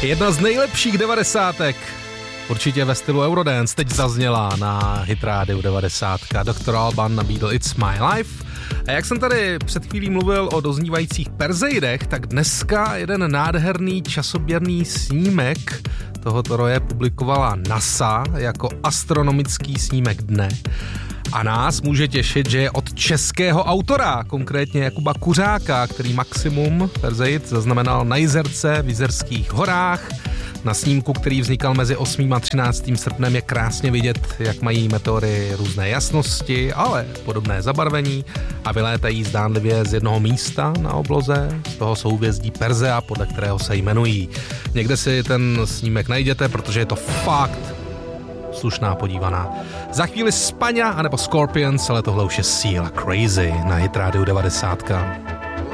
Jedna z nejlepších 90. Určitě ve stylu Eurodance teď zazněla na Hit Radio 90. Dr. Alban nabídl It's My Life. A jak jsem tady před chvílí mluvil o doznívajících Perseidech, tak dneska jeden nádherný časoběrný snímek tohoto roje publikovala NASA jako astronomický snímek dne. A nás může těšit, že je od českého autora, konkrétně Jakuba Kuřáka, který maximum Perseid zaznamenal na Jizerce v Jizerských horách. Na snímku, který vznikal mezi 8. a 13. srpnem, je krásně vidět, jak mají meteory různé jasnosti, ale podobné zabarvení a vylétají zdánlivě z jednoho místa na obloze, z toho souhvězdí Persea, podle kterého se jmenují. Někde si ten snímek najděte, protože je to fakt slušná podívaná. Za chvíli Spaňa anebo Scorpions, ale tohle už je Seal Crazy na Hit Radio 90.